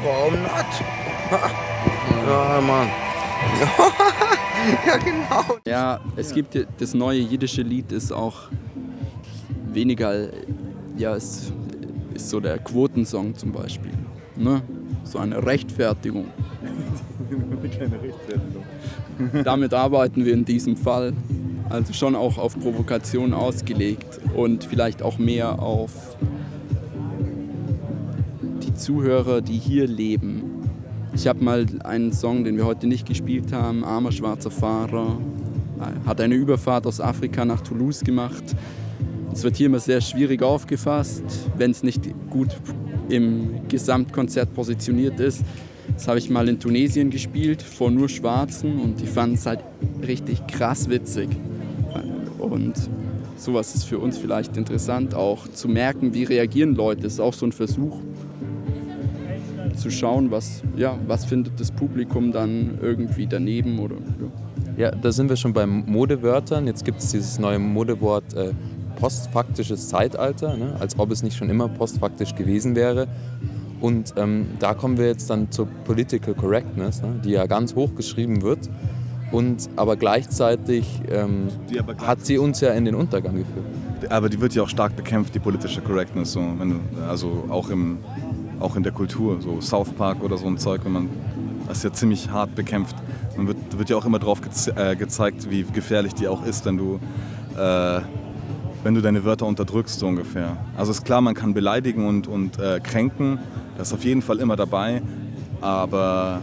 warum not? Ja, Mann. Ja, genau. Ja, es gibt das neue jiddische Lied ist auch weniger, ja, es ist so der Quotensong zum Beispiel. Ne? So eine Rechtfertigung. Eine kleine Rechtfertigung. Damit arbeiten wir in diesem Fall. Also schon auch auf Provokation ausgelegt und vielleicht auch mehr auf die Zuhörer, die hier leben. Ich habe mal einen Song, den wir heute nicht gespielt haben, Armer schwarzer Fahrer, hat eine Überfahrt aus Afrika nach Toulouse gemacht. Es wird hier immer sehr schwierig aufgefasst, wenn es nicht gut im Gesamtkonzert positioniert ist. Das habe ich mal in Tunesien gespielt, vor nur Schwarzen, und die fanden es halt richtig krass witzig. Und sowas ist für uns vielleicht interessant, auch zu merken, wie reagieren Leute. Das ist auch so ein Versuch, zu schauen, was findet das Publikum dann irgendwie daneben. Oder, ja, da sind wir schon bei Modewörtern. Jetzt gibt es dieses neue Modewort postfaktisches Zeitalter, ne? Als ob es nicht schon immer postfaktisch gewesen wäre. Und da kommen wir jetzt dann zur Political Correctness, ne? Die ja ganz hoch geschrieben wird. Aber gleichzeitig hat sie uns ja in den Untergang geführt. Aber die wird ja auch stark bekämpft, die politische Correctness. So, also auch in der Kultur, so South Park oder so ein Zeug, das ist ja ziemlich hart bekämpft. Man wird ja auch immer drauf gezeigt, wie gefährlich die auch ist, wenn du deine Wörter unterdrückst, so ungefähr. Also ist klar, man kann beleidigen und kränken, das ist auf jeden Fall immer dabei, aber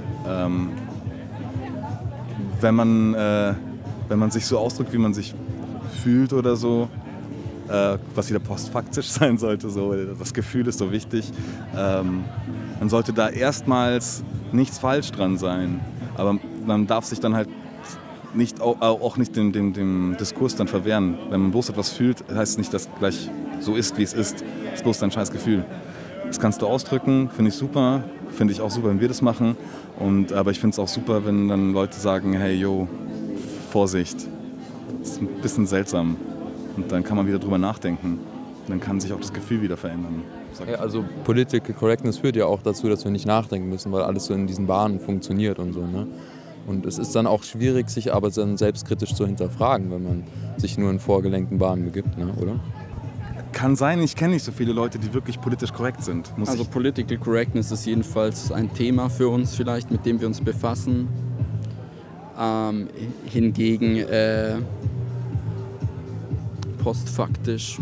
wenn man sich so ausdrückt, wie man sich fühlt oder so, was wieder postfaktisch sein sollte, so, das Gefühl ist so wichtig, dann sollte da erstmals nichts falsch dran sein, aber man darf sich dann halt auch nicht dem Diskurs dann verwehren. Wenn man bloß etwas fühlt, heißt es nicht, dass gleich so ist, wie es ist. Das ist bloß dein scheiß Gefühl. Das kannst du ausdrücken, finde ich super. Finde ich auch super, wenn wir das machen. Aber ich finde es auch super, wenn dann Leute sagen, hey, yo, Vorsicht. Das ist ein bisschen seltsam. Und dann kann man wieder drüber nachdenken. Und dann kann sich auch das Gefühl wieder verändern. Ja, also Political Correctness führt ja auch dazu, dass wir nicht nachdenken müssen, weil alles so in diesen Bahnen funktioniert und so, ne? Und es ist dann auch schwierig, sich aber dann selbstkritisch zu hinterfragen, wenn man sich nur in vorgelenkten Bahnen begibt, ne? Oder? Kann sein, ich kenne nicht so viele Leute, die wirklich politisch korrekt sind. Also Political Correctness ist jedenfalls ein Thema für uns vielleicht, mit dem wir uns befassen. Hingegen postfaktisch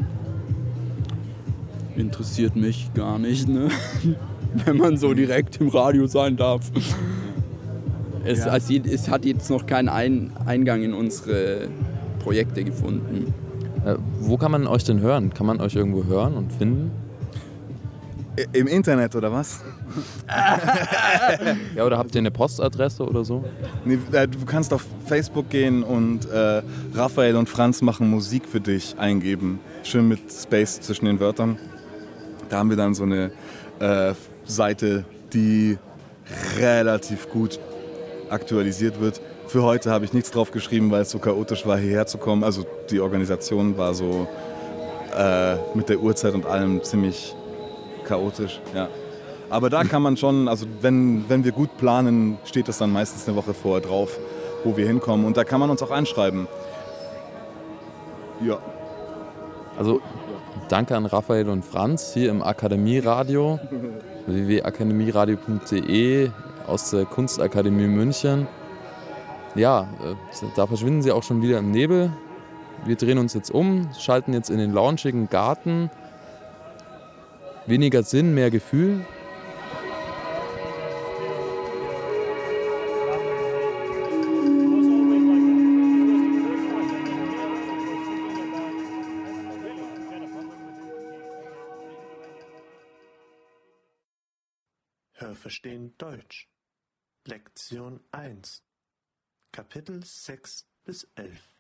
interessiert mich gar nicht, ne? Wenn man so direkt im Radio sein darf. Es hat jetzt noch keinen Eingang in unsere Projekte gefunden. Wo kann man euch denn hören? Kann man euch irgendwo hören und finden? Im Internet oder was? Ja, oder habt ihr eine Postadresse oder so? Nee, du kannst auf Facebook gehen und Raphael und Franz machen Musik für dich eingeben. Schön mit Space zwischen den Wörtern. Da haben wir dann so eine Seite, die relativ gut aktualisiert wird. Für heute habe ich nichts drauf geschrieben, weil es so chaotisch war, hierher zu kommen. Also die Organisation war so mit der Uhrzeit und allem ziemlich chaotisch. Ja. Aber da kann man schon, also wenn wir gut planen, steht das dann meistens eine Woche vorher drauf, wo wir hinkommen. Und da kann man uns auch einschreiben. Ja. Also danke an Raphael und Franz hier im Akademieradio, www.akademieradio.de aus der Kunstakademie München. Ja, da verschwinden sie auch schon wieder im Nebel. Wir drehen uns jetzt um, schalten jetzt in den launchigen Garten. Weniger Sinn, mehr Gefühl. Hörverstehen Deutsch. Lektion 1. Kapitel 6 bis 11.